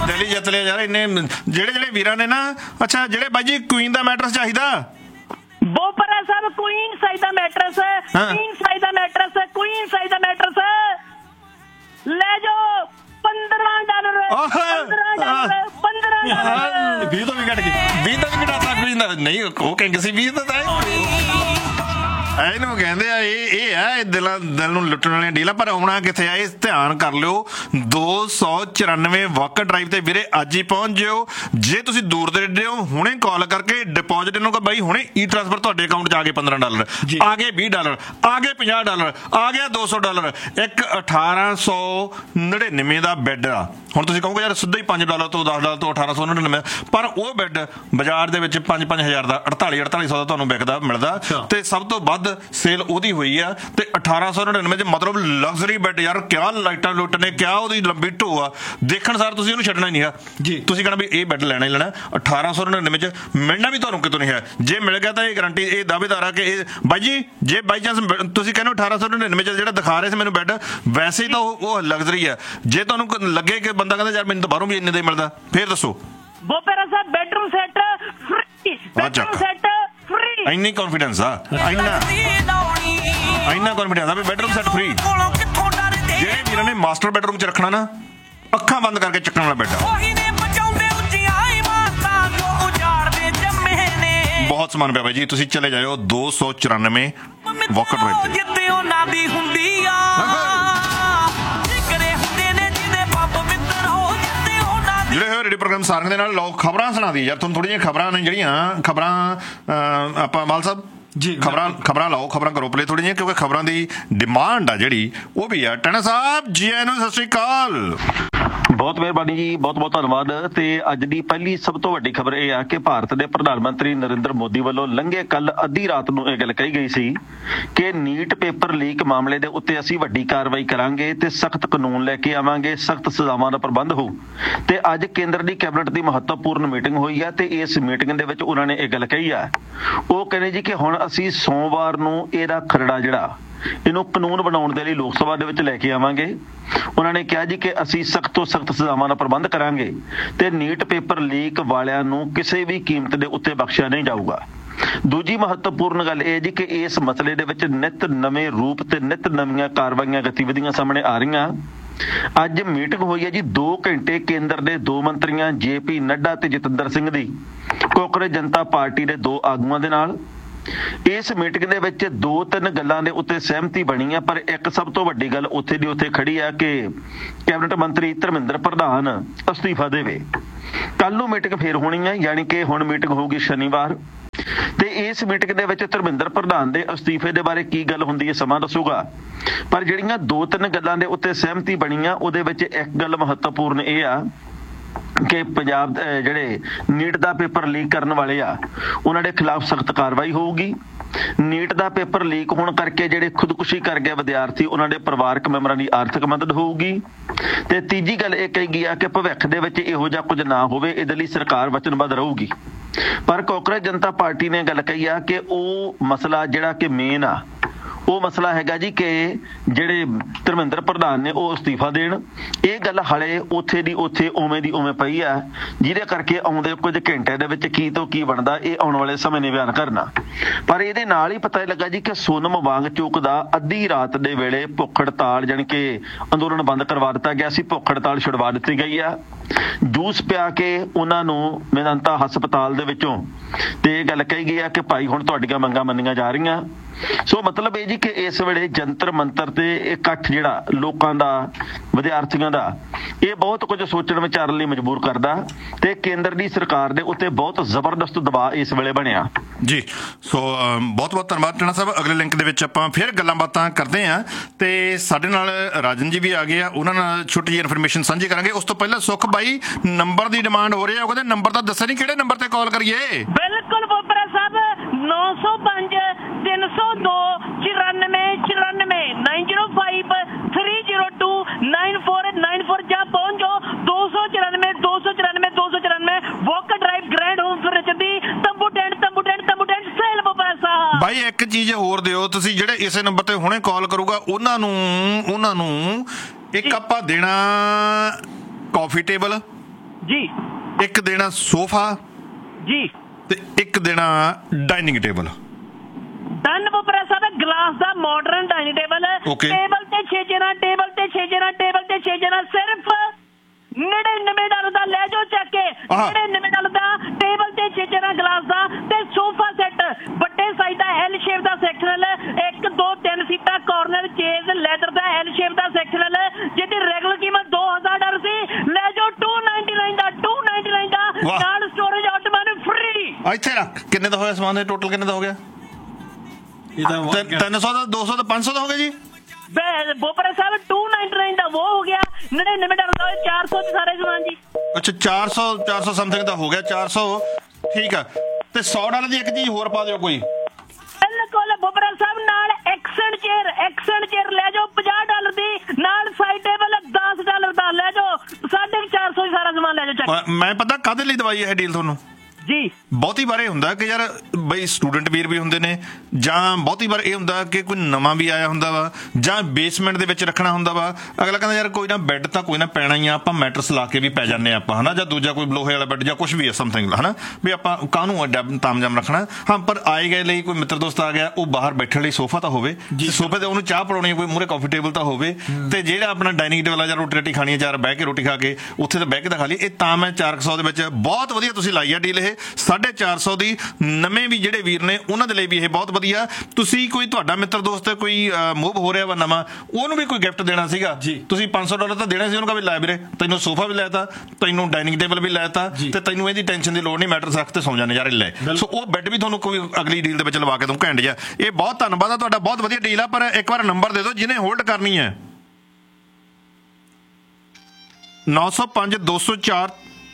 ਦਿੱਲੀ ਜਿੱਤ ਲਿਆ ਯਾਰ ਇੰਨੇ ਜਿਹੜੇ ਵੀਰਾਂ ਨੇ ਨਾ। ਅੱਛਾ ਜਿਹੜੇ ਬਾਈ ਜੀ ਕੁਈਨ ਦਾ ਮੈਟਰਸ ਚਾਹੀਦਾ ਬੋਪਰਾ ਸਾਹਿਬ, ਕੁਈਨ ਸਾਈਜ਼ ਦਾ ਮੈਟਰਸ ਹੈ, ਕੁਈਨ ਸਾਈਜ਼ ਦਾ ਮੈਟਰਸ ਹੈ, ਕੁਈਨ ਸਾਈਜ਼ ਦਾ ਮੈਟਰਸ ਹੈ। ਲੈ ਜਾਓ $15 $15 20 ਤੋਂ ਵੀ ਘੱਟ ਗਈ, 20 ਤੋਂ ਵੀ ਘਟਾਤਾ ਕੁਈਨ ਦਾ। ਨਹੀਂ ਉਹ ਕਹਿੰਦੇ ਸੀ 20 ਦਾ ਇਹਨੂੰ ਕਹਿੰਦੇ ਆ ਇਹ ਆ ਦਿਲ ਨੂੰ ਲੁੱਟਣ ਵਾਲੀਆਂ ਡੀਲਾਂ। ਪਰ ਆਉਣਾ ਕਿੱਥੇ ਆ, ਇਹ ਧਿਆਨ ਕਰ ਲਿਓ। 294 ਵਾਕਰ ਡਰਾਈਵ ਤੇ ਵੀਰੇ ਅੱਜ ਹੀ ਪਹੁੰਚ ਜਿਓ। ਜੇ ਤੁਸੀਂ ਦੂਰ ਦੇ ਰਹੇ ਹੋ ਹੁਣੇ ਕਾਲ ਕਰਕੇ ਡਿਪੋਜ਼ਿਟ ਇਹਨੂੰ ਕਹੋ ਬਾਈ ਹੁਣੇ ਈ ਟ੍ਰਾਂਸਫਰ ਤੁਹਾਡੇ ਅਕਾਊਂਟ 'ਚ ਆ ਗਏ $15, ਆ ਗਏ $20, ਆ ਗਏ $50, ਆ ਗਿਆ $200। ਇੱਕ 1899 ਦਾ ਬੈੱਡ ਆ। ਹੁਣ ਤੁਸੀਂ ਕਹੋਗੇ ਯਾਰ ਸਿੱਧਾ ਹੀ $5 ਤੋਂ $10 ਤੋਂ 1899, ਪਰ ਉਹ ਬੈੱਡ ਬਾਜ਼ਾਰ ਦੇ ਵਿੱਚ 5-5000 ਦਾ 4800 ਦਾ ਤੁਹਾਨੂੰ ਵਿਕਦਾ ਮਿਲਦਾ। ਤੇ ਸਭ ਤੋਂ ਵੱਧ ਸੇਲ ਉਹਦੀ ਹੋਈ ਆ। ਤੇ 1899 ਚ ਮਤਲਬ ਲਗਜ਼ਰੀ ਬੈੱਡ ਯਾਰ। ਕਿਆ ਲਾਈਟਾਂ ਲੁੱਟ ਨੇ, ਕਿਆ ਉਹਦੀ ਲੰਬੀ ਢੋ ਆ। ਦੇਖਣ ਸਾਰ ਤੁਸੀਂ ਉਹਨੂੰ ਛੱਡਣਾ ਹੀ ਨਹੀਂ ਆ ਜੀ। ਤੁਸੀਂ ਕਹਿਣਾ ਵੀ ਇਹ ਬੈੱਡ ਲੈਣਾ ਹੀ ਲੈਣਾ। 1899 ਚ ਮਿਲਣਾ ਵੀ ਤੁਹਾਨੂੰ ਕਿਤੋਂ ਨਹੀਂ ਹੈ। ਜੇ ਮਿਲ ਗਿਆ ਤਾਂ ਇਹ ਗਰੰਟੀ, ਇਹ ਦਾਅਵੇਦਾਰ ਆ ਕਿ ਇਹ ਬਾਈ ਜੀ ਜੇ ਬਾਈ ਚਾਂਸ ਤੁਸੀਂ ਕਹਿੰਦੇ 1899 ਚ ਜਿਹੜਾ ਦਿਖਾ ਰਹੇ ਸੀ ਮੈਨੂੰ ਬੈੱਡ, ਵੈਸੇ ਹੀ ਤਾਂ ਉਹ ਲਗਜ਼ਰੀ ਆ। ਜੇ ਤੁਹਾਨੂੰ ਲੱਗੇ ਕਿ ਬੰਦਾ ਕਹਿੰਦਾ ਯਾਰ ਮੈਨੂੰ ਤਾਂ ਬਾਹਰੋਂ ਵੀ ਇੰਨੇ ਦਾ ਮਿਲਦਾ, ਫੇਰ ਦੱਸੋ। ਬੋਪੇਰਾ ਸਾਹਿਬ bedroom set free, bedroom set free. ਇੰਨੀ ਕੌਨਫੀਡੈਂਸ ਆ, ਇੰਨਾ ਕੌਨਫੀਡੈਂਸ ਆ ਵੀ ਬੈਡਰੂਮ ਸੈੱਟ ਫ੍ਰੀ। ਜਿਹੜੇ ਵੀਰਾਂ ਨੇ ਮਾਸਟਰ ਬੈਡਰੂਮ 'ਚ ਰੱਖਣਾ ਨਾ, ਅੱਖਾਂ ਬੰਦ ਕਰਕੇ ਚੱਕਣ ਵਾਲਾ ਬੈੱਡ ਆ। ਬਹੁਤ ਸਮਾਨ ਪਿਆ ਬਾਈ ਜੀ, ਤੁਸੀਂ ਚਲੇ ਜਾਇਓ 294 ਵਾਕਰ ਡਰਾਈਵ ਤੇ। ਜਿਹੜੇ ਹੋਏ ਰੇਡੀਓ ਪ੍ਰੋਗਰਾਮ ਸਾਰਿਆਂ ਦੇ ਨਾਲ ਲਓ। ਖਬਰਾਂ ਸੁਣਾ ਦੀ ਯਾਰ ਤੁਹਾਨੂੰ, ਥੋੜ੍ਹੀਆਂ ਜਿਹੀਆਂ ਖਬਰਾਂ ਨੇ ਜਿਹੜੀਆਂ ਖਬਰਾਂ ਆਪਾਂ ਮਾਲ ਸਾਹਿਬ ਜੀ ਖਬਰਾਂ ਲਾਓ, ਖਬਰਾਂ ਕਰੋ ਪਲੇ ਥੋੜ੍ਹੀਆਂ ਜਿਹੀਆਂ, ਕਿਉਂਕਿ ਖਬਰਾਂ ਦੀ ਡਿਮਾਂਡ ਆ ਜਿਹੜੀ ਉਹ ਵੀ ਆ। ਟੈਣਾ ਸਾਹਿਬ ਜੀ ਆਇਆਂ ਨੂੰ, ਸਤਿ ਸ਼੍ਰੀ ਅਕਾਲ। ਬਹੁਤ ਮਿਹਰਬਾਨੀ ਜੀ, ਬਹੁਤ ਬਹੁਤ ਧੰਨਵਾਦ। ਤੇ ਅੱਜ ਦੀ ਪਹਿਲੀ ਸਭ ਤੋਂ ਵੱਡੀ ਖਬਰ ਇਹ ਆ ਕਿ ਭਾਰਤ ਦੇ ਪ੍ਰਧਾਨ ਮੰਤਰੀ ਨਰਿੰਦਰ ਮੋਦੀ ਵੱਲੋਂ ਲੰਘੇ ਕੱਲ ਅੱਧੀ ਰਾਤ ਨੂੰ ਇਹ ਗੱਲ ਕਹੀ ਗਈ ਸੀ ਕਿ ਨੀਟ ਪੇਪਰ ਲੀਕ ਮਾਮਲੇ ਦੇ ਉੱਤੇ ਅਸੀਂ ਵੱਡੀ ਕਾਰਵਾਈ ਕਰਾਂਗੇ ਤੇ ਸਖਤ ਕਾਨੂੰਨ ਲੈ ਕੇ ਆਵਾਂਗੇ, ਸਖਤ ਸਜ਼ਾਵਾਂ ਦਾ ਪ੍ਰਬੰਧ ਹੋਊ। ਤੇ ਅੱਜ ਕੇਂਦਰ ਦੀ ਕੈਬਨਿਟ ਦੀ ਮਹੱਤਵਪੂਰਨ ਮੀਟਿੰਗ ਹੋਈ ਆ ਤੇ ਇਸ ਮੀਟਿੰਗ ਦੇ ਵਿੱਚ ਉਹਨਾਂ ਨੇ ਇਹ ਗੱਲ ਕਹੀ ਆ। ਉਹ ਕਹਿੰਦੇ ਜੀ ਕਿ ਹੁਣ ਅਸੀਂ ਸੋਮਵਾਰ ਨੂੰ ਇਹਦਾ ਖਰੜਾ ਜਿਹੜਾ ਇਹਨੂੰ ਕਾਨੂੰਨ ਬਣਾਉਣ ਦੇ ਲਈ ਲੋਕ ਸਭਾ ਦੇ ਵਿੱਚ ਲੈ ਕੇ ਆਵਾਂਗੇ। ਉਹਨਾਂ ਨੇ ਕਿਹਾ ਜੀ ਕਿ ਅਸੀਂ ਸਖਤ ਤੋਂ ਸਖਤ ਸਜ਼ਾਵਾਂ ਦਾ ਪ੍ਰਬੰਧ ਕਰਾਂਗੇ ਤੇ ਨੀਟ ਪੇਪਰ ਲੀਕ ਵਾਲਿਆਂ ਨੂੰ ਕਿਸੇ ਵੀ ਕੀਮਤ ਦੇ ਉੱਤੇ ਬਖਸ਼ਿਆ ਨਹੀਂ ਜਾਊਗਾ। ਦੂਜੀ ਮਹੱਤਵਪੂਰਨ ਗੱਲ ਇਹ ਜੀ ਕਿ ਇਸ ਮਸਲੇ ਦੇ ਵਿੱਚ ਨਿੱਤ ਨਵੇਂ ਰੂਪ ਤੇ ਨਿੱਤ ਨਵੀਆਂ ਕਾਰਵਾਈਆਂ ਗਤੀਵਿਧੀਆਂ ਸਾਹਮਣੇ ਆ ਰਹੀਆਂ। ਅੱਜ ਮੀਟਿੰਗ ਹੋਈ ਹੈ ਜੀ 2 ਘੰਟੇ ਕੇਂਦਰ ਦੇ 2 ਮੰਤਰੀਆਂ JP ਨੱਡਾ ਤੇ ਜਤਿੰਦਰ ਸਿੰਘ ਦੀ ਕਾਂਗਰਸ ਜਨਤਾ ਪਾਰਟੀ ਦੇ 2 ਆਗੂਆਂ ਦੇ ਨਾਲ। ਇਸ ਮੀਟਿੰਗ ਦੇ ਵਿੱਚ 2-3 ਗੱਲਾਂ ਦੇ ਉੱਤੇ ਸਹਿਮਤੀ ਬਣੀ ਆ, ਪਰ ਇੱਕ ਸਭ ਤੋਂ ਵੱਡੀ ਗੱਲ ਉੱਥੇ ਦੀ ਉੱਥੇ ਖੜੀ ਆ ਕਿ ਕੈਬਨਿਟ ਮੰਤਰੀ ਧਰਮਿੰਦਰ ਪ੍ਰਧਾਨ ਅਸਤੀਫਾ ਦੇਵੇ। ਕੱਲ ਨੂੰ ਮੀਟਿੰਗ ਫੇਰ ਹੋਣੀ ਆ, ਯਾਨੀ ਕਿ ਹੁਣ ਮੀਟਿੰਗ ਹੋਊਗੀ ਸ਼ਨੀਵਾਰ। ਤੇ ਇਸ ਮੀਟਿੰਗ ਦੇ ਵਿੱਚ ਧਰਮਿੰਦਰ ਪ੍ਰਧਾਨ ਦੇ ਅਸਤੀਫੇ ਦੇ ਬਾਰੇ ਕੀ ਗੱਲ ਹੁੰਦੀ ਹੈ ਸਮਾਂ ਦੱਸੂਗਾ। ਪਰ ਜਿਹੜੀਆਂ 2-3 ਗੱਲਾਂ ਦੇ ਉੱਤੇ ਸਹਿਮਤੀ ਬਣੀ ਆ, ਉਹਦੇ ਵਿੱਚ ਇੱਕ ਗੱਲ ਮਹੱਤਵਪੂਰਨ ਇਹ ਆ ਕਿ ਪੰਜਾਬ ਜਿਹੜੇ ਨੀਟ ਦਾ ਪੇਪਰ ਲੀਕ ਕਰਨ ਵਾਲੇ ਆ ਉਹਨਾਂ ਦੇ ਖਿਲਾਫ ਸਖਤ ਕਾਰਵਾਈ ਹੋਊਗੀ। ਨੀਟ ਦਾ ਪੇਪਰ ਲੀਕ ਹੋਣ ਕਰਕੇ ਜਿਹੜੇ ਖੁਦਕੁਸ਼ੀ ਕਰ ਗਏ ਵਿਦਿਆਰਥੀ ਉਹਨਾਂ ਦੇ ਪਰਿਵਾਰਕ ਮੈਂਬਰਾਂ ਦੀ ਆਰਥਿਕ ਮਦਦ ਹੋਊਗੀ। ਤੇ ਤੀਜੀ ਗੱਲ ਇਹ ਕਹੀ ਗਈ ਆ ਕਿ ਭਵਿੱਖ ਦੇ ਵਿੱਚ ਇਹੋ ਜਿਹਾ ਕੁਝ ਨਾ ਹੋਵੇ, ਇਹਦੇ ਲਈ ਸਰਕਾਰ ਵਚਨਬੱਧ ਰਹੂਗੀ। ਪਰ ਕਾਂਗਰਸ ਜਨਤਾ ਪਾਰਟੀ ਨੇ ਗੱਲ ਕਹੀ ਆ ਕਿ ਉਹ ਮਸਲਾ ਜਿਹੜਾ ਕਿ ਮੇਨ ਆ ਉਹ ਮਸਲਾ ਹੈਗਾ ਜੀ ਕਿ ਜਿਹੜੇ ਧਰਮਿੰਦਰ ਪ੍ਰਧਾਨ ਨੇ ਉਹ ਅਸਤੀਫਾ ਦੇਣ। ਇਹ ਗੱਲ ਹਲੇ ਉੱਥੇ ਦੀ ਉੱਥੇ ਉਵੇਂ ਦੀ ਉਵੇਂ ਪਈ ਆ, ਜਿਹਦੇ ਕਰਕੇ ਆਉਂਦੇ ਕੁਝ ਘੰਟੇ ਦੇ ਵਿੱਚ ਕੀ ਤੋਂ ਕੀ ਬਣਦਾ ਇਹ ਆਉਣ ਵਾਲੇ ਸਮੇਂ ਨੇ ਬਿਆਨ ਕਰਨਾ। ਪਰ ਇਹਦੇ ਨਾਲ ਹੀ ਪਤਾ ਲੱਗਾ ਜੀ ਕਿ ਸੋਨਮ ਵਾਂਗਚੁਕ ਦਾ ਅੱਧੀ ਰਾਤ ਦੇ ਵੇਲੇ ਭੁੱਖ ਹੜਤਾਲ ਜਾਣੀ ਕਿ ਅੰਦੋਲਨ ਬੰਦ ਕਰਵਾ ਦਿੱਤਾ ਗਿਆ ਸੀ। ਭੁੱਖ ਹੜਤਾਲ ਛੁਡਵਾ ਦਿੱਤੀ ਗਈ ਆ। ਜੂਸ ਪਿਆ ਕੇ ਉਹਨਾਂ ਨੂੰ ਮੈਦਾਂਤਾ ਹਸਪਤਾਲ ਦੇ ਵਿੱਚੋਂ ਤੇ ਇਹ ਗੱਲ ਕਹੀ ਗਈ ਆ ਕਿ ਭਾਈ ਹੁਣ ਤੁਹਾਡੀਆਂ ਮੰਗਾਂ ਮੰਨੀਆਂ ਜਾ ਰਹੀਆਂ। ਸੋ ਮਤਲਬ ਇਹ ਜੀ ਕਿ ਇਸ ਵੇਲੇ ਜੰਤਰ ਮੰਤਰ ਤੇ ਇਕੱਠ ਜਿਹੜਾ ਲੋਕਾਂ ਦਾ ਵਿਦਿਆਰਥੀਆਂ ਦਾ ਇਹ ਬਹੁਤ ਕੁਝ ਸੋਚਣ ਵਿਚਾਰਨ ਲਈ ਮਜਬੂਰ ਕਰਦਾ ਤੇ ਕੇਂਦਰ ਦੀ ਸਰਕਾਰ ਦੇ ਉੱਤੇ ਬਹੁਤ ਜ਼ਬਰਦਸਤ ਦਬਾਅ ਇਸ ਵੇਲੇ ਬਣਿਆ ਜੀ। ਸੋ ਬਹੁਤ ਬਹੁਤ ਧੰਨਵਾਦ ਟਣਾ ਸਾਹਿਬ। ਅਗਲੇ ਲਿੰਕ ਦੇ ਵਿੱਚ ਆਪਾਂ ਫਿਰ ਗੱਲਾਂ ਬਾਤਾਂ ਕਰਦੇ ਹਾਂ ਤੇ ਸਾਡੇ ਨਾਲ ਰਾਜਨ ਜੀ ਵੀ ਆ ਗਏ ਆ, ਉਹਨਾਂ ਨਾਲ ਛੋਟੀ ਜਿਹੀ ਇਨਫੋਰਮੇਸ਼ਨ ਸਾਂਝੀ ਕਰਾਂਗੇ। ਉਸ ਤੋਂ ਪਹਿਲਾਂ ਸੁਖ ਬਾਈ ਨੰਬਰ ਦੀ ਡਿਮਾਂਡ ਹੋ ਰਹੀ ਹੈ, ਉਹ ਕਹਿੰਦੇ ਨੰਬਰ ਤਾਂ ਦੱਸਿਆ ਨਹੀਂ, ਕਿਹੜੇ ਨੰਬਰ ਤੇ ਕਾਲ ਕਰੀਏ? ਬਿਲਕੁਲ ਬੋਪਰਾ ਸਾਹਿਬ 905 302 94 905 302 9494 ਜਾਂ ਪਹੁੰਚ ਜਾਓ 294 294 294 Walker drive grand home furniture ਦੀ ਤੰਬੂ ਟੈਂਟ ਸੇਲ ਬੋਪਰਾ ਸਾਹਿਬ। ਬਾਈ ਇੱਕ ਚੀਜ਼ ਹੋਰ ਦਿਓ ਤੁਸੀਂ, ਜਿਹੜੇ ਇਸੇ ਨੰਬਰ ਤੇ ਹੁਣੇ ਕਾਲ ਕਰੂਗਾ ਉਹਨਾਂ ਨੂੰ ਇੱਕ ਆਪਾਂ ਦੇਣਾ ਕਾਫੀ ਟੇਬਲ ਜੀ ਇੱਕ ਦੇਣਾ ਸੋਫਾ ਜੀ ਤੇ ਇੱਕ ਦੇਣਾ ਡਾਈਨਿੰਗ ਟੇਬਲ। ਡਨ ਬੋਪਰਾ ਸਾਹਿਬ, ਗਲਾਸ ਦਾ ਮਾਡਰਨ ਡਾਈਨਿੰਗ ਟੇਬਲ, ਟੇਬਲ ਤੇ 6 ਜਣਾ, ਟੇਬਲ ਤੇ 6 ਜਣਾ, ਟੇਬਲ ਤੇ 6 ਜਣਾ, ਸਿਰਫ $99 ਦਾ ਲੈ ਜਾਓ ਚੱਕ ਕੇ। $99 ਦਾ ਟੇਬਲ ਤੇ 6 ਜਣਾ ਗਲਾਸ ਦਾ ਤੇ ਸੋਫਾ ਸੈੱਟ, ਵੱਡੇ ਸਾਈਜ਼ ਦਾ ਐਲ ਸ਼ੇਪ ਦਾ ਸੈਕਸ਼ਨਲ, 1 2 3 ਸੀਟਾਂ, ਕਾਰਨਰ ਚੇਜ਼, ਲੈਦਰ ਦਾ ਐਲ ਸ਼ੇਪ ਦਾ ਸੈਕਸ਼ਨਲ, ਜਿਹਦੀ ਰੈਗੂਲਰ ਕੀਮਤ $2000 ਸੀ, ਲੈ ਜਾਓ $299 ਦਾ, $299 ਦਾ, ਨਾਲ ਸਟੋਰੇਜ ਆਟੋਮੈਟਿਕ ਫ੍ਰੀ। ਇੱਥੇ ਰੱਖ। ਕਿੰਨੇ ਦਾ ਹੋਇਆ ਸਮਾਨ ਦੇ ਟੋਟਲ? ਕਿੰਨੇ ਦਾ ਹੋ ਗਿਆ? 300 ਦਾ, 200 ਦਾ, 500 ਦਾ ਹੋ ਗਿਆ ਜੀ। ਬੋਪਰਾ ਸਾਹਿਬ 299 ਦਾ ਉਹ ਹੋ ਗਿਆ, $99 ਦਾ 400 ਚ ਸਾਰੇ ਸਮਾਨ ਜੀ। ਅੱਛਾ 400 ਸਮਥਿੰਗ ਦਾ ਹੋ ਗਿਆ। 400 ਠੀਕ ਆ। ਤੇ $100 ਦੀ ਇੱਕ ਚੀਜ਼ ਹੋਰ ਪਾ ਦਿਓ ਕੋਈ। ਬਿਲਕੁਲ ਬੋਪਰਾ ਸਾਹਿਬ, ਨਾਲ ਐਕਸੈਂਟ ਚੇਅਰ ਲੈ ਜਾਓ $50 ਦੀ, ਨਾਲ ਸਾਈਡ ਟੇਬਲ $10 ਦਾ ਲੈ ਜਾਓ, 450 ਸਾਰਾ ਸਮਾਨ ਲੈ ਜਾਓ ਚੱਕ। ਮੈਂ ਪਤਾ ਕਾਹਦੇ ਲਈ ਦਵਾਈ ਇਹ ਡੀਲ ਤੁਹਾਨੂੰ ਜੀ। ਬਹੁਤੀ ਵਾਰ ਇਹ ਹੁੰਦਾ ਕਿ ਯਾਰ ਬਈ ਸਟੂਡੈਂਟ ਵੀਰ ਵੀ ਹੁੰਦੇ ਨੇ, ਜਾਂ ਬਹੁਤੀ ਵਾਰ ਇਹ ਹੁੰਦਾ ਕਿ ਕੋਈ ਨਵਾਂ ਵੀ ਆਇਆ ਹੁੰਦਾ ਵਾ, ਜਾਂ ਬੇਸਮੈਂਟ ਦੇ ਵਿੱਚ ਰੱਖਣਾ ਹੁੰਦਾ ਵਾ। ਅਗਲਾ ਕਹਿੰਦਾ ਯਾਰ ਕੋਈ ਨਾ ਬੈੱਡ ਤਾਂ ਕੋਈ ਨਾ ਪੈਣਾ ਹੀ ਆ, ਆਪਾਂ ਮੈਟਰਸ ਲਾ ਕੇ ਵੀ ਪੈ ਜਾਂਦੇ ਆਪਾਂ, ਹਨਾ, ਜਾਂ ਦੂਜਾ ਕੋਈ ਲੋਹੇ ਵਾਲਾ ਬੈੱਡ ਜਾਂ ਕੁਝ ਵੀ ਹੈ ਸਮਥਿੰਗ, ਹਨਾ, ਵੀ ਆਪਾਂ ਕਾਹਨੂੰ ਤਾਮਜਾਮ ਰੱਖਣਾ। ਹਾਂ, ਪਰ ਆਏ ਗਏ ਲਈ ਕੋਈ ਮਿੱਤਰ ਦੋਸਤ ਆ ਗਿਆ, ਉਹ ਬਾਹਰ ਬੈਠਣ ਲਈ ਸੋਫਾ ਤਾਂ ਹੋਵੇ, ਸੋਫੇ ਤੇ ਉਹਨੂੰ ਚਾਹ ਪਿਲਾਉਣੀ, ਕੋਈ ਮੂਹਰੇ ਕਾਫੀ ਟੇਬਲ ਤਾਂ ਹੋਵੇ, ਤੇ ਜਿਹੜਾ ਆਪਣਾ ਡਾਈਨਿੰਗ ਟੇਬਲ ਆ ਜਾਂ ਰੋਟੀ ਖਾਣੀ ਹੈ, ਜਾਂ ਬਹਿ ਕੇ ਰੋਟੀ ਖਾ ਕੇ ਉੱਥੇ ਤਾਂ ਬਹਿ ਕੇ ਤਾਂ ਖਾ ਲਈ। ਇਹ ਤਾਂ ਮੈਂ 400 ਦੇ ਵਿੱਚ ਬਹੁਤ ਵਧੀਆ ਤੁਸੀਂ ਲਾਈ ਆ ਡੀਲ। ਇਹ 450 ਦੀ ਨਵੇਂ ਵੀ ਜਿਹੜੇ ਵੀਰ ਨੇ ਉਹਨਾਂ ਦੇ ਲਈ ਵੀ ਇਹ ਬਹੁਤ ਵਧੀਆ। ਤੁਸੀਂ ਕੋਈ ਤੁਹਾਡਾ ਮਿੱਤਰ ਦੋਸਤ ਕੋਈ ਮੂਵ ਹੋ ਰਿਹਾ ਵਾ ਨਵਾਂ, ਉਹਨੂੰ ਵੀ ਕੋਈ ਗਿਫਟ ਦੇਣਾ ਸੀਗਾ, ਤੁਸੀਂ $500 ਤਾਂ ਦੇਣਾ ਸੀ ਉਹਨੂੰ, ਵੀ ਲੈ ਵੀਰੇ ਤੈਨੂੰ ਸੋਫਾ ਵੀ ਲੈਤਾ, ਤੈਨੂੰ ਡਾਈਨਿੰਗ ਟੇਬਲ ਵੀ ਲੈਤਾ, ਤੇ ਤੈਨੂੰ ਇਹਦੀ ਟੈਨਸ਼ਨ ਦੀ ਲੋੜ ਨਹੀਂ, ਮੈਟਰਸ ਰੱਖ ਤੇ ਸੌਂ ਜਾਣੇ ਯਾਰ ਲੈ। ਸੋ ਉਹ ਬੈੱਡ ਵੀ ਤੁਹਾਨੂੰ ਕੋਈ ਅਗਲੀ ਡੀਲ ਦੇ ਵਿੱਚ ਲਵਾ ਕੇ ਦਊਂ ਘੈਂਟ ਜਿਹਾ। ਇਹ ਬਹੁਤ ਧੰਨਵਾਦ ਆ ਤੁਹਾਡਾ, ਬਹੁਤ ਵਧੀਆ ਡੀਲ ਆ। ਪਰ ਇੱਕ ਵਾਰ ਨੰਬਰ ਦੇ ਦਿਓ ਜਿਹਨੇ ਹੋਲਡ ਕਰਨੀ ਹੈ। 905 204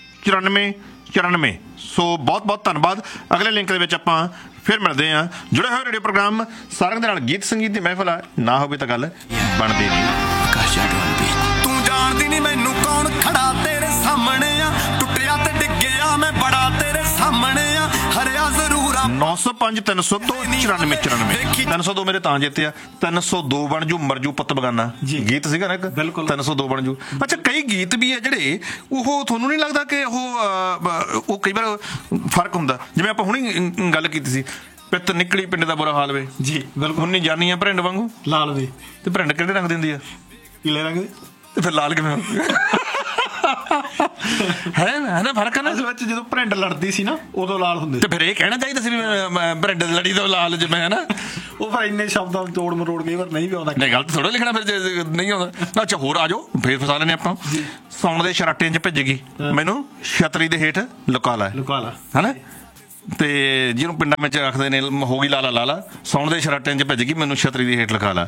94 ਸੋ ਬਹੁਤ ਬਹੁਤ ਧੰਨਵਾਦ। ਅਗਲੇ ਲਿੰਕ ਦੇ ਵਿੱਚ ਆਪਾਂ ਫਿਰ ਮਿਲਦੇ ਹਾਂ। ਜੁੜੇ ਹੋਏ ਰੇਡੀਓ ਪ੍ਰੋਗਰਾਮ ਸਾਰਿਆਂ ਦੇ ਨਾਲ ਗੀਤ ਸੰਗੀਤ ਦੀ ਮਹਿਫਲ ਆ, ਨਾ ਹੋਵੇ ਤਾਂ ਗੱਲ ਬਣਦੀ ਨਹੀਂ। ਤੂੰ ਜਾਣਦੀ ਨਹੀਂ ਮੈਨੂੰ ਕੌਣ ਖੜਾ ਤੇਰੇ ਸਾਹਮਣੇ ਆ, ਟੁੱਟਿਆ ਤੇ ਡਿੱਗਿਆ ਮੈਂ ਬੜਾ ਤੇਰੇ ਸਾਹਮਣੇ ਆ, ਹਰਿਆ ਜ਼ਰੂਰ ਆ। 905 302 94 302 ਮੇਰੇ ਤਾਂ ਜਿੱਤਿਆ। 302 ਬਣ ਜੂ ਮਰਜੂ ਪੁੱਤ ਬਗਾਨਾ ਗੀਤ ਸੀਗਾ ਨਾ ਇੱਕ, 302 ਬਣ ਜੂ। ਅੱਛਾ ਕਈ ਗੀਤ ਵੀ ਹੈ ਜਿਹੜੇ ਉਹ ਤੁਹਾਨੂੰ ਨਹੀਂ ਲੱਗਦਾ ਕਿ ਉਹ ਕਈ ਵਾਰ ਫਰਕ ਹੁੰਦਾ? ਜਿਵੇਂ ਆਪਾਂ ਹੁਣੀ ਗੱਲ ਕੀਤੀ ਸੀ, ਪਿੱਤ ਨਿਕਲੀ ਪਿੰਡ ਦਾ ਬੁਰਾ ਹਾਲ ਵੇ ਜੀ, ਬਿਲਕੁਲ ਹੁਣ ਨਹੀਂ ਜਾਨੀ ਆ ਭਰਿੰਡ ਵਾਂਗੂ ਲਾਲ ਵੇ, ਤੇ ਭਰਿੰਡ ਕਿਹੜੇ ਰੰਗ ਦਿੰਦੀ ਆ? ਪੀਲੇ ਰੰਗ ਦੀ। ਤੇ ਫਿਰ ਲਾਲ ਕਿਵੇਂ ਹੈ ਨਾ? ਫਰਕ ਹੈ ਨਾ। ਅਸਲ ਵਿੱਚ ਜਦੋਂ ਭਰਿੰਡ ਲੜਦੀ ਸੀ ਨਾ ਉਦੋਂ ਲਾਲ ਹੁੰਦੇ, ਤੇ ਫਿਰ ਇਹ ਕਹਿਣਾ ਚਾਹੀਦਾ ਸੀ ਵੀ ਭਰਿੰਡ ਲੜੀ ਤੋਂ ਲਾਲ ਜਿਵੇਂ, ਹੈ ਨਾ। ਉਹ ਫਿਰ ਇੰਨੇ ਸ਼ਬਦਾਂ ਤੋੜ ਮਰੋੜ ਕਈ ਵਾਰ ਨਹੀਂ ਵੀ ਆਉਂਦਾ। ਨਹੀਂ ਗਲਤ ਥੋੜਾ ਲਿਖਣਾ ਫਿਰ ਜੇ ਨਹੀਂ ਆਉਂਦਾ। ਅੱਛਾ ਹੋਰ ਆ ਜਾਓ, ਫੇਰ ਫਸਾ ਲੈਣੇ ਆਪਾਂ। ਸੌਣ ਦੇ ਸ਼ਰਾਟਿਆਂ 'ਚ ਭਿੱਜ ਗਈ ਮੈਨੂੰ, ਛਤਰੀ ਦੇ ਹੇਠ ਲੁਕਾ ਲਾ, ਹਨਾ। ਤੇ ਜਿਹਨੂੰ ਪਿੰਡਾਂ ਵਿੱਚ ਆਖਦੇ ਨੇ ਹੋ ਗਈ ਲਾਲਾ ਲਾਲਾ, ਸੌਣ ਦੇ ਸ਼ਰਾਟਿਆਂ 'ਚ ਭਿੱਜ ਗਈ ਮੈਨੂੰ ਛਤਰੀ ਦੇ ਹੇਠ ਲੁਕਾ ਲਾ।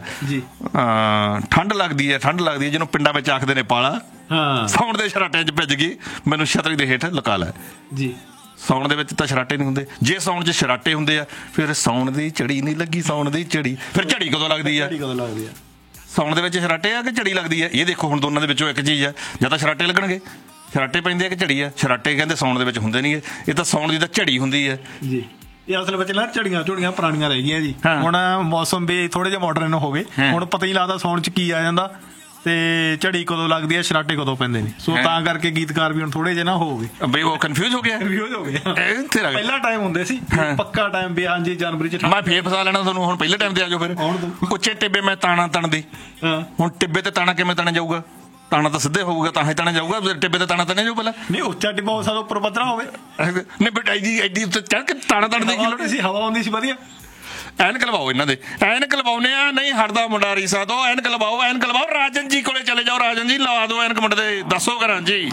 ਠੰਡ ਲੱਗਦੀ ਹੈ ਜਿਹਨੂੰ ਪਿੰਡਾਂ ਵਿੱਚ ਆਖਦੇ ਨੇ ਪਾਲਾ, ਸੌਣ ਦੇ ਸ਼ਰਾਟਿਆਂ 'ਚ ਭਿੱਜ ਗਈ ਮੈਨੂੰ ਛਤਰੀ ਦੇ ਹੇਠ ਲੁਕਾ ਲਾ ਜੀ। ਸੌਣ ਦੇ ਵਿੱਚ ਤਾਂ ਸ਼ਰਾਟੇ ਨਹੀਂ ਹੁੰਦੇ, ਜੇ ਸੌਣ 'ਚ ਸ਼ਰਾਟੇ ਹੁੰਦੇ ਆ ਫਿਰ ਸੌਣ ਦੀ ਝੜੀ ਨਹੀਂ ਲੱਗੀ, ਸੌਣ ਦੀ ਝੜੀ। ਫਿਰ ਝੜੀ ਕਦੋਂ ਲੱਗਦੀ ਆ? ਸੌਣ ਦੇ ਵਿੱਚ ਸ਼ਰਾਟੇ ਆ ਕਿ ਝੜੀ ਲੱਗਦੀ ਆ? ਇਹ ਦੇਖੋ ਹੁਣ ਦੋਨਾਂ ਦੇ ਵਿੱਚੋਂ ਇੱਕ ਚੀਜ਼ ਆ, ਜਾਂ ਤਾਂ ਸ਼ਰਾਟੇ ਲੱਗਣਗੇ, ਸ਼ਰਾਟੇ ਪੈਂਦੇ ਆ ਕਿ ਝੜੀ ਆ? ਸ਼ਰਾਟੇ ਕਹਿੰਦੇ ਸੌਣ ਦੇ ਵਿੱਚ ਹੁੰਦੇ ਨਹੀਂ, ਇਹ ਤਾਂ ਸੌਣ ਦੀ ਤਾਂ ਝੜੀ ਹੁੰਦੀ ਹੈ ਜੀ। ਇਹ ਅਸਲ ਵਿੱਚ ਨਾ ਝੜੀਆਂ ਪੁਰਾਣੀਆਂ ਰਹਿ ਗਈਆਂ ਜੀ। ਹੁਣ ਮੌਸਮ ਵੀ ਥੋੜੇ ਜਿਹਾ ਮਾਡਰਨ ਹੋ ਗਏ, ਹੁਣ ਪਤਾ ਹੀ ਲੱਗਦਾ ਸੌਣ 'ਚ ਕੀ ਆ ਜਾਂਦਾ ਤੇ ਝੜੀ ਕਦੋਂ ਲੱਗਦੀ ਹੈ, ਸ਼ਰਾਟੇ ਕਦੋਂ ਪੈਂਦੇ ਨੇ। ਸੋ ਤਾਂ ਕਰਕੇ ਗੀਤਕਾਰ ਵੀ ਹੁਣ ਥੋੜੇ ਜਿਹੇ ਨਾ ਹੋ ਗਏ ਬਈ, ਉਹ ਕਨਫਿਊਜ਼ ਹੋ ਗਿਆ। ਪਹਿਲਾ ਟਾਈਮ ਹੁੰਦੇ ਸੀ ਪੱਕਾ ਟਾਈਮ ਵੀ, ਹਾਂਜੀ ਜਨਵਰੀ 'ਚ। ਮੈਂ ਫੇਰ ਫਸਾ ਲੈਣਾ ਤੁਹਾਨੂੰ ਹੁਣ, ਪਹਿਲੇ ਟਾਈਮ ਤੇ ਆ ਜਾਓ ਫਿਰ। ਉੱਚੇ ਟਿੱਬੇ ਮੈਂ ਤਾਣਾ ਤਣਦੀ, ਹੁਣ ਟਿੱਬੇ ਤੇ ਤਾਣਾ ਕਿਵੇਂ ਤਣਿਆ ਜਾਊਗਾ? ਤਾਣਾ ਤਾਂ ਸਿੱਧੇ ਹੋਊਗਾ ਤਾਂ ਹੀ ਤਾਣਾ ਜਾਊਗਾ, ਟਿੱਬੇ ਤੇ ਤਾਣਾ ਤਣਿਆ ਜਾਊ ਪਹਿਲਾਂ। ਨਹੀਂ ਉੱਚਾ ਟਿੱਬਾ ਹੋ ਸਕਦਾ ਉੱਪਰ ਪੱਧਰਾ ਹੋਵੇ, ਨਹੀਂ ਬਟ ਐਡੀ ਉੱਤੇ ਚੜ ਕੇ ਤਾਣਾ ਤਣਦੀ ਕੀ ਲੋੜ ਸੀ? ਹਵਾ ਆਉਂਦੀ ਸੀ ਵਧੀਆ। ਐਨਕ ਲਵਾਓ ਇਹਨਾਂ ਦੇ, ਐਨਕ ਲਵਾਉਨੇ ਆ, ਨਹੀਂ ਹਟਦਾ ਮੁੰਡਾ ਰੀਸਾ ਤੋਂ। ਐਨਕ ਲਵਾਓ, ਐਨਕ ਲਵਾਓ। ਰਾਜਨ ਜੀ ਕੋਲੇ ਚਲੇ ਜਾਓ, ਰਾਜਨ ਜੀ ਲਵਾ ਦਿਓ ਐਨਕ ਮੁੰਡੇ ਦੇ, ਦੱਸੋ ਕਰਾਂ ਜੀ।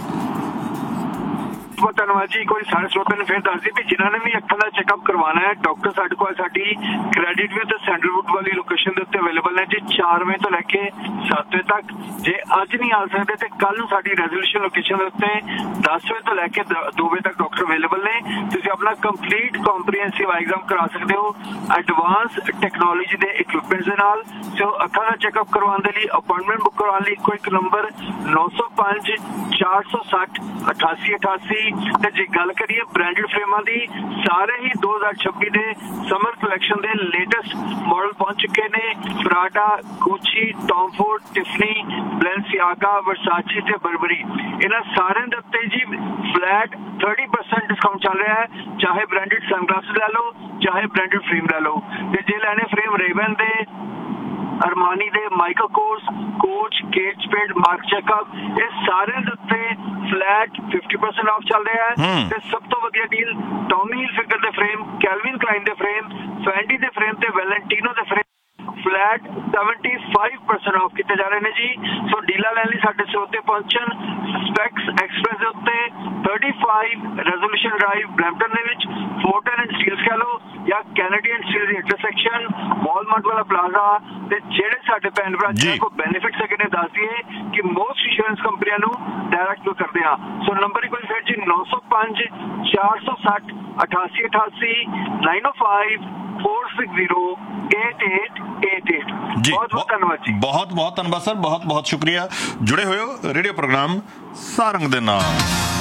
ਬਹੁਤ ਧੰਨਵਾਦ ਜੀ। ਕੋਈ ਸਾਰੇ ਸਰੋਤਿਆਂ ਨੂੰ ਫਿਰ ਦੱਸ ਦਈਏ ਵੀ ਜਿਨ੍ਹਾਂ ਨੇ ਵੀ ਅੱਖਾਂ ਦਾ ਚੈੱਕਅਪ ਕਰਵਾਉਣਾ ਹੈ, ਡਾਕਟਰ ਸਾਡੇ ਕੋਲ ਸਾਡੀ ਕ੍ਰੈਡਿਟ ਵਿਊ ਤੇ ਸੈਂਡਲਵੁੱਡ ਵਾਲੀ ਲੋਕੇਸ਼ਨ ਦੇ ਉੱਤੇ ਅਵੇਲੇਬਲ ਹੈ ਜੀ, 4 ਵਜੇ ਤੋਂ ਲੈ ਕੇ 7 ਵਜੇ ਤੱਕ। ਜੇ ਅੱਜ ਨਹੀਂ ਆ ਸਕਦੇ ਤੇ ਕੱਲ ਨੂੰ ਸਾਡੀ ਰੈਜ਼ੋਲੂਸ਼ਨ ਲੋਕੇਸ਼ਨ ਦੇ ਉੱਤੇ 10 ਵਜੇ ਤੋਂ ਲੈ ਕੇ 2 ਵਜੇ ਤੱਕ ਡਾਕਟਰ ਅਵੇਲੇਬਲ ਨੇ। ਤੁਸੀਂ ਆਪਣਾ ਕੰਪਲੀਟ ਕੰਪਰੀਹੈਂਸਿਵ ਆਈਗਜ਼ਾਮ ਕਰਾ ਸਕਦੇ ਹੋ ਐਡਵਾਂਸ ਟੈਕਨੋਲੋਜੀ ਦੇ ਇਕਵਿਪਮੈਂਟਸ ਦੇ ਨਾਲ। ਸੋ ਅੱਖਾਂ ਦਾ ਚੈੱਕਅਪ ਕਰਵਾਉਣ ਦੇ ਲਈ ਅਪਾਇੰਟਮੈਂਟ ਬੁੱਕ ਕਰਵਾਉਣ ਲਈ ਕੋਈ ਇੱਕ ਨੰਬਰ 905 460 8888। ਤੇ ਜੇ ਗੱਲ ਕਰੀਏ ਬ੍ਰਾਂਡਡ ਫਰੇਮਾਂ ਦੀ, ਸਾਰੇ ਹੀ 2026 ਦੇ ਸਮਰ ਕਲੈਕਸ਼ਨ ਦੇ ਲੇਟੈਸਟ ਮਾਡਲ ਪਹੁੰਚ ਚੁੱਕੇ ਨੇ। ਪ੍ਰਾਡਾ, ਗੁੱਚੀ, ਟੌਮ ਫੋਰਡ, ਟਿਫਨੀ, ਬੈਲੈਂਸੀਆਗਾ, ਵਰਸਾਚੀ ਤੇ ਬਰਬਰੀ, ਇਹਨਾਂ ਸਾਰਿਆਂ ਦੇ ਉੱਤੇ ਜੀ फ्लैट 30% डिस्काउंट चल रहा है, चाहे ब्रांडेड सनग्लासेस ले लो, चाहे ब्रांडेड फ्रेम ले लो। ते जे लैने फ्रेम रेवन दे, अरमानी दे, Michael Kors, coach, cat spade, mark checkup, ये सारे दे उत्ते फ्लैट 50% ऑफ चल रहा है। ते सब तो वधिया डील टॉमी हिलफिगर दे फ्रेम, कैल्विन क्लाइन दे फ्रेम, फैंडी दे फ्रेम ते Valentino they frame flat 75% of किए जा रहे हैं जी। सो डीला लैन साडे स्रोते पहुंचन। स्पेक्स एक्सप्रेस के उत्ते 35 resolution drive Brampton they which, Fortran and steels कह लो या कैनेडियन स्टील दी इंटरसेक्शन, वॉलमार्ट वाला प्लाजा ते जेड़े साडे भैन भरा जिन्हां को बेनिफिट सके ने दस दिए कि मोस्ट इंश्योरेंस कंपनियां नूं डायरेक्ट करदे हां। सो नंबर ही कोई फिर जी 905 460 88 88 905 460 8888। बहुत बहुत धन्यवाद जी। बहुत बहुत धन्यवाद सर, बहुत बहुत शुक्रिया। जुड़े हुए हो रेडियो प्रोग्राम सारंग दे नाल।